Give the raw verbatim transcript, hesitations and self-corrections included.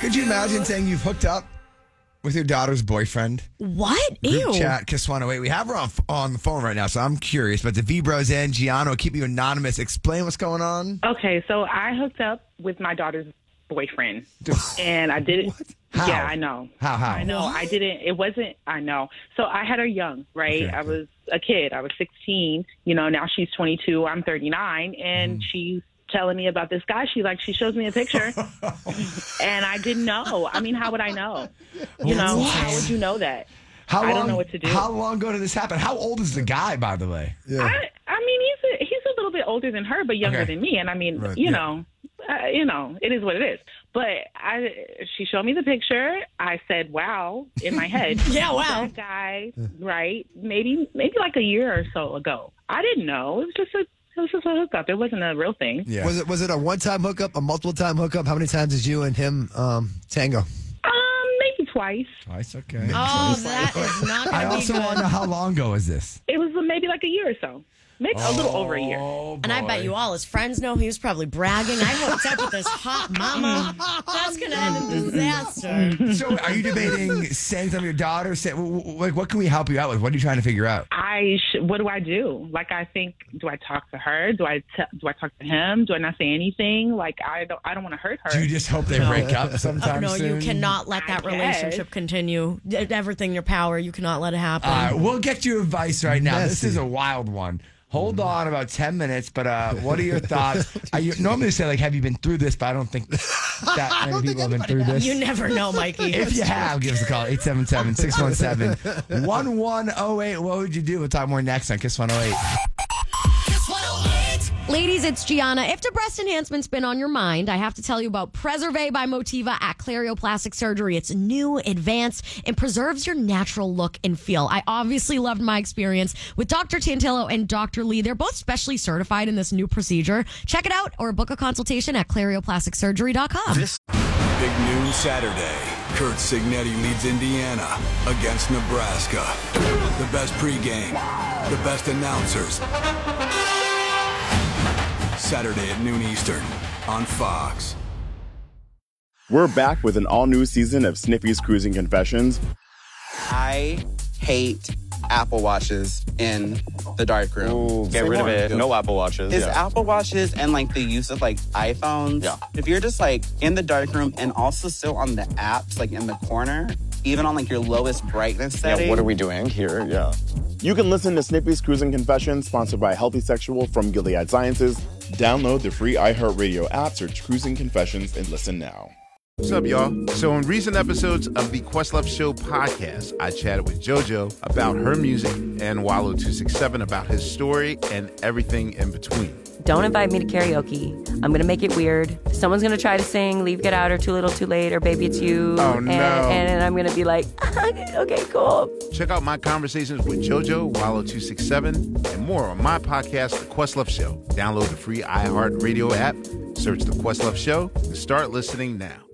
Could you imagine saying you've hooked up with your daughter's boyfriend? What? Group Ew. chat, Kiss one oh eight. We have her on, on the phone right now, so I'm curious. But the V-Bros and Gianna will keep you anonymous. Explain what's going on. Okay, so I hooked up with my daughter's boyfriend, and I did it. What? How? Yeah, I know. How, how? I know. What? I didn't. It wasn't. I know. So I had her young, right? Okay, I okay. was a kid. I was sixteen. You know, now she's twenty-two. I'm thirty-nine, and Mm. she's telling me about this guy. She like she shows me a picture, and I didn't know. I mean, how would I know? You know, What? how would you know that? How I long, don't know what to do. How long ago did this happen? How old is the guy, by the way? Yeah. I, I mean, he's a, he's a little bit older than her, but younger Okay. than me. And I mean, Right, you yeah. know, uh, you know, it is what it is. But I, she showed me the picture. I said, "Wow!" in my head. Yeah, wow. That guy, right? Maybe, maybe like a year or so ago. I didn't know. It was just a, it was just a hookup. It wasn't a real thing. Yeah. Was it was it a one time hookup, a multiple time hookup? How many times did you and him um, tango? Um, maybe twice. Twice, okay. Oh, that is not I going to be also good. want to know how long ago is this? It was maybe like a year or so. Maybe a little over a year. Oh, And I bet you all his friends know he was probably bragging. I hooked up with this hot mama. That's going to end in disaster. So, are you debating saying something to your daughter? Say, w- w- like, what can we help you out with? What are you trying to figure out? I sh- what do I do? Like, I think, do I talk to her? Do I t- do I talk to him? Do I not say anything? Like, I don't I don't want to hurt her. Do you just hope they break up Oh, sometime no, soon? you cannot let that I relationship guess. continue. D- Everything in your power, you cannot let it happen. Uh, we'll get you advice right now. This Messy. is a wild one. Hold on about ten minutes, but uh, what are your thoughts? I u- normally say, like, have you been through this? But I don't think that many people have been through this. you never know, Mikey. If you have, give us a call, eight seven seven, six one seven, one one zero eight. What would you do? We'll talk more next on Kiss one oh eight. Ladies, it's Gianna. If the breast enhancement's been on your mind, I have to tell you about Preserve by Motiva at Clarioplastic Surgery. It's new, advanced, and preserves your natural look and feel. I obviously loved my experience with Doctor Tantillo and Doctor Lee. They're both specially certified in this new procedure. Check it out or book a consultation at clarioplastic surgery dot com. Big noon Saturday. Kurt Signetti leads Indiana against Nebraska. The best pregame, the best announcers. Saturday at noon Eastern on Fox. We're back with an all-new season of Sniffy's Cruising Confessions. I hate Apple Watches in the dark room. Ooh, get Say rid more. of it. No Apple Watches. Is yeah. Apple Watches and like the use of like iPhones. Yeah. If you're just like in the dark room and also still on the apps, like in the corner, even on like your lowest brightness setting. Yeah, what are we doing here? Yeah. You can listen to Sniffy's Cruising Confessions, sponsored by Healthy Sexual from Gilead Sciences. Download the free iHeartRadio app, search Cruising Confessions, and listen now. What's up, y'all? So in recent episodes of the Questlove Show podcast, I chatted with JoJo about her music and Wallow two sixty-seven about his story and everything in between. Don't invite me to karaoke. I'm going to make it weird. Someone's going to try to sing Leave, Get Out, or Too Little, Too Late, or Baby It's You. Oh, and, no. And I'm going to be like, okay, cool. Check out my conversations with JoJo, Wallow two sixty-seven, and more on my podcast, The Questlove Show. Download the free iHeartRadio app, search The Questlove Show, and start listening now.